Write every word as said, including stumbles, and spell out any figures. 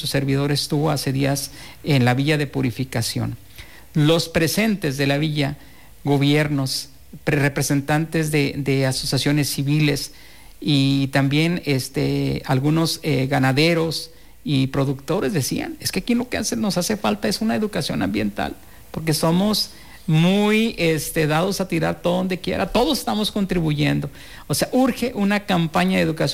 servidor estuvo hace días en la Villa de Purificación. Los presentes de la villa, gobiernos, representantes de, de asociaciones civiles y también este, algunos eh, ganaderos y productores decían, es que aquí lo que hace, nos hace falta es una educación ambiental, porque somos muy este, dados a tirar todo donde quiera, todos estamos contribuyendo. O sea, urge una campaña de educación